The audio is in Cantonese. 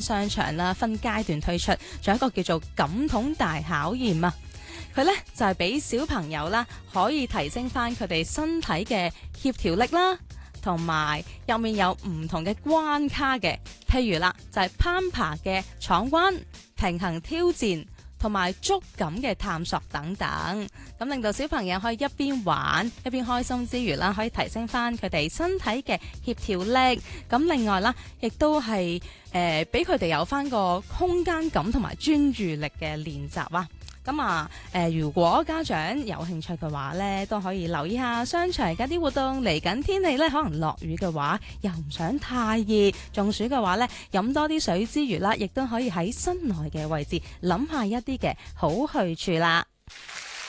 商場啦，分階段推出，仲有一個叫做感統大考驗啊。佢呢就係俾小朋友啦，可以提升翻佢哋身體嘅協調力啦，同埋入面有唔同嘅關卡嘅，譬如啦就係攀爬嘅闖關、平衡挑戰同埋觸感嘅探索等等，咁令到小朋友可以一邊玩一邊開心之餘啦，可以提升翻佢哋身體嘅協調力。咁另外啦，亦都係俾佢哋有翻個空間感同埋專注力嘅練習啊。咁啊，如果家長有興趣嘅話呢，都可以留意下商場嘅啲活動。嚟緊天氣呢，可能落雨嘅話，又唔想太熱，中暑嘅話呢，飲多啲水之餘啦，亦都可以喺室內嘅位置諗下一啲嘅好去處啦。